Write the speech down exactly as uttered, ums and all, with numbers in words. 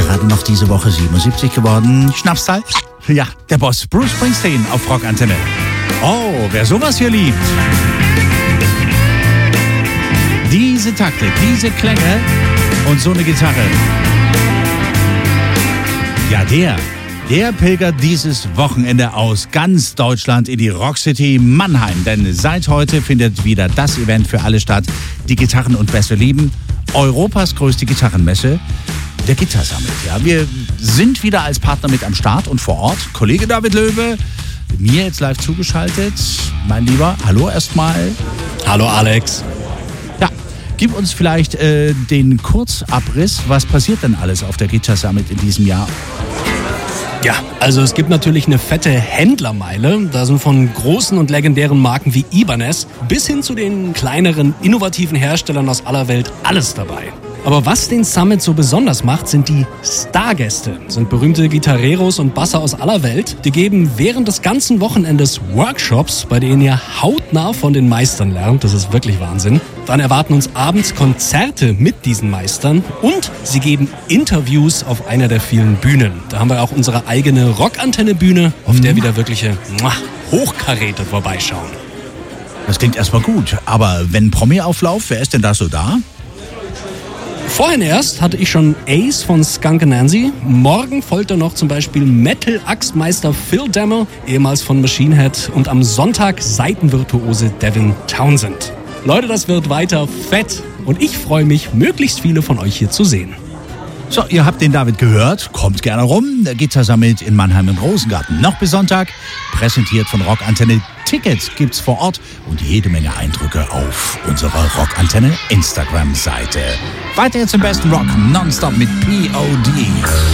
gerade noch diese Woche siebenundsiebzig geworden. Schnapszahl? Ja, der Boss Bruce Springsteen auf Rockantenne. Oh, wer sowas hier liebt. Diese Takte, diese Klänge und so eine Gitarre. Ja, der, der pilgert dieses Wochenende aus ganz Deutschland in die Rockcity Mannheim. Denn seit heute findet wieder das Event für alle statt, die Gitarren und Bässe lieben. Europas größte Gitarrenmesse, der Guitar Summit. Ja, wir sind wieder als Partner mit am Start und vor Ort. Kollege David Löwe, mir jetzt live zugeschaltet. Mein Lieber, hallo erstmal. Hallo Alex. Ja, gib uns vielleicht äh, den Kurzabriss. Was passiert denn alles auf der Guitar Summit in diesem Jahr? Ja, also es gibt natürlich eine fette Händlermeile. Da sind von großen und legendären Marken wie Ibanez bis hin zu den kleineren, innovativen Herstellern aus aller Welt alles dabei. Aber was den Summit so besonders macht, sind die Stargäste. Das sind berühmte Gitarreros und Basser aus aller Welt. Die geben während des ganzen Wochenendes Workshops, bei denen ihr hautnah von den Meistern lernt. Das ist wirklich Wahnsinn. Dann erwarten uns abends Konzerte mit diesen Meistern und sie geben Interviews auf einer der vielen Bühnen. Da haben wir auch unsere eigene Rockantenne-Bühne, auf der wieder wirkliche Hochkaräte vorbeischauen. Das klingt erstmal gut, aber wenn Promi-Auflauf, wer ist denn da so da? Vorhin erst hatte ich schon Ace von Skunk Anansie. Morgen folgt dann noch zum Beispiel Metal-Axtmeister Phil Dammer, ehemals von Machine Head. Und am Sonntag Saitenvirtuose Devin Townsend. Leute, das wird weiter fett. Und ich freue mich, möglichst viele von euch hier zu sehen. So, ihr habt den David gehört. Kommt gerne rum. Der Guitar Summit in Mannheim im Rosengarten. Noch bis Sonntag. Präsentiert von Rockantenne. Tickets gibt's vor Ort und jede Menge Eindrücke auf unserer Rockantenne Instagram-Seite. Weiter jetzt im besten Rock. Nonstop mit P O D.